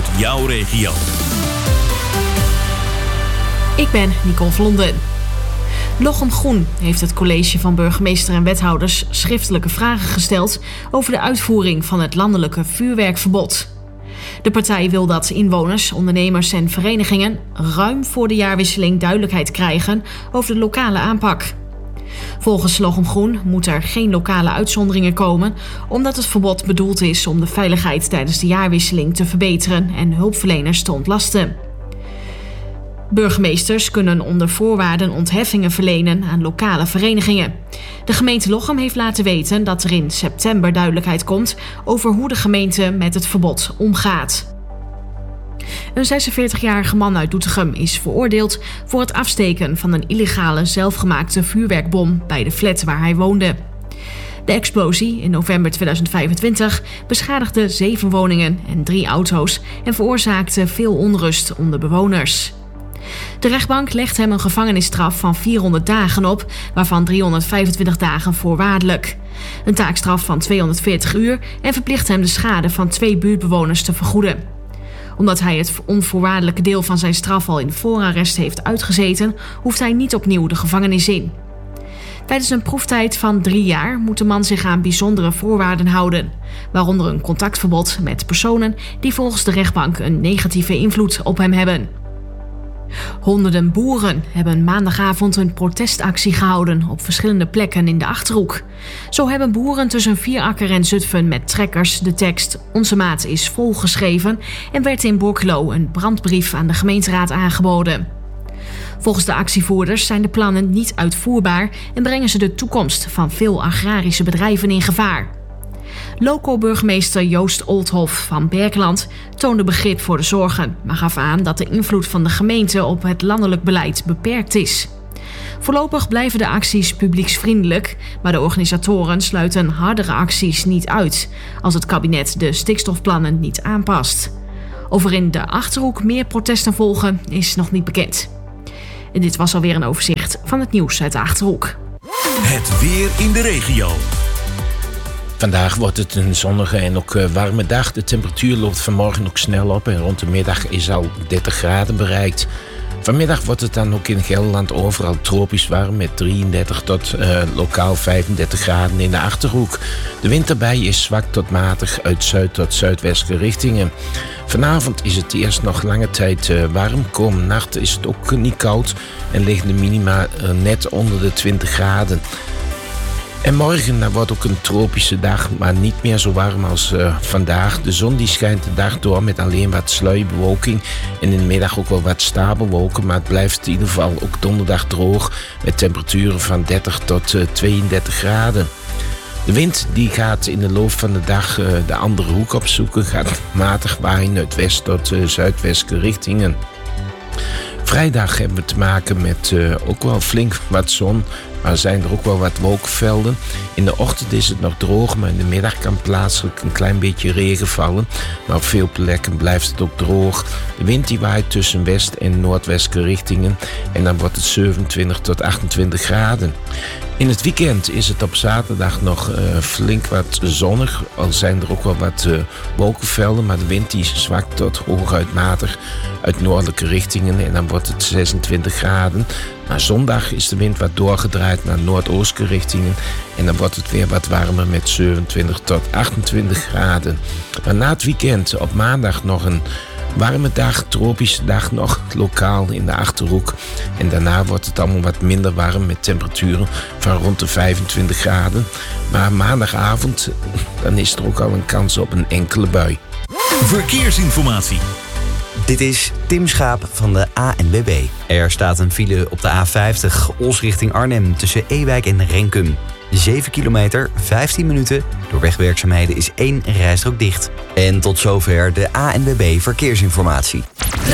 uit jouw regio. Ik ben Nicole Vlonden. Lochem Groen heeft het college van burgemeester en wethouders schriftelijke vragen gesteld over de uitvoering van het landelijke vuurwerkverbod. De partij wil dat inwoners, ondernemers en verenigingen ruim voor de jaarwisseling duidelijkheid krijgen over de lokale aanpak. Volgens Lochem Groen moet er geen lokale uitzonderingen komen, omdat het verbod bedoeld is om de veiligheid tijdens de jaarwisseling te verbeteren en hulpverleners te ontlasten. Burgemeesters kunnen onder voorwaarden ontheffingen verlenen aan lokale verenigingen. De gemeente Lochem heeft laten weten dat er in september duidelijkheid komt over hoe de gemeente met het verbod omgaat. Een 46-jarige man uit Doetinchem is veroordeeld voor het afsteken van een illegale zelfgemaakte vuurwerkbom bij de flat waar hij woonde. De explosie in november 2025 beschadigde 7 woningen en 3 auto's en veroorzaakte veel onrust onder bewoners. De rechtbank legt hem een gevangenisstraf van 400 dagen op, waarvan 325 dagen voorwaardelijk. Een taakstraf van 240 uur en verplicht hem de schade van 2 buurtbewoners te vergoeden. Omdat hij het onvoorwaardelijke deel van zijn straf al in voorarrest heeft uitgezeten, hoeft hij niet opnieuw de gevangenis in. Tijdens een proeftijd van 3 jaar moet de man zich aan bijzondere voorwaarden houden, waaronder een contactverbod met personen die volgens de rechtbank een negatieve invloed op hem hebben. Honderden boeren hebben maandagavond een protestactie gehouden op verschillende plekken in de Achterhoek. Zo hebben boeren tussen Vierakker en Zutphen met trekkers de tekst "Onze maat is vol" geschreven en werd in Borculo een brandbrief aan de gemeenteraad aangeboden. Volgens de actievoerders zijn de plannen niet uitvoerbaar en brengen ze de toekomst van veel agrarische bedrijven in gevaar. Loco-burgemeester Joost Oldhoff van Berkeland toonde begrip voor de zorgen, maar gaf aan dat de invloed van de gemeente op het landelijk beleid beperkt is. Voorlopig blijven de acties publieksvriendelijk, maar de organisatoren sluiten hardere acties niet uit als het kabinet de stikstofplannen niet aanpast. Of er in de Achterhoek meer protesten volgen, is nog niet bekend. En dit was alweer een overzicht van het nieuws uit de Achterhoek. Het weer in de regio. Vandaag wordt het een zonnige en ook warme dag. De temperatuur loopt vanmorgen ook snel op en rond de middag is al 30 graden bereikt. Vanmiddag wordt het dan ook in Gelderland overal tropisch warm met 33 tot lokaal 35 graden in de Achterhoek. De wind daarbij is zwak tot matig uit zuid tot zuidwestelijke richtingen. Vanavond is het eerst nog lange tijd warm. Komende nacht is het ook niet koud en liggen de minima net onder de 20 graden. En morgen wordt ook een tropische dag, maar niet meer zo warm als vandaag. De zon die schijnt de dag door met alleen wat sluierbewolking en in de middag ook wel wat stapelwolken. Maar het blijft in ieder geval ook donderdag droog met temperaturen van 30 tot 32 graden. De wind die gaat in de loop van de dag de andere hoek opzoeken, gaat matig waaien uit west tot zuidwestelijke richtingen. Vrijdag hebben we te maken met ook wel flink wat zon, maar zijn er ook wel wat wolkenvelden. In de ochtend is het nog droog, maar in de middag kan plaatselijk een klein beetje regen vallen. Maar op veel plekken blijft het ook droog. De wind die waait tussen west- en noordwestelijke richtingen en dan wordt het 27 tot 28 graden. In het weekend is het op zaterdag nog flink wat zonnig. Al zijn er ook wel wat wolkenvelden, maar de wind die zwakt tot hooguit matig uit noordelijke richtingen en dan wordt het 26 graden. Na zondag is de wind wat doorgedraaid naar noordoostelijke richtingen en dan wordt het weer wat warmer met 27 tot 28 graden. Maar na het weekend op maandag nog een warme dag, tropische dag nog lokaal in de Achterhoek. En daarna wordt het allemaal wat minder warm met temperaturen van rond de 25 graden. Maar maandagavond, dan is er ook al een kans op een enkele bui. Verkeersinformatie. Dit is Tim Schaap van de ANWB. Er staat een file op de A50 Os richting Arnhem tussen Ewijk en Renkum. 7 kilometer, 15 minuten. Door wegwerkzaamheden is 1 rijstrook dicht. En tot zover de ANWB Verkeersinformatie.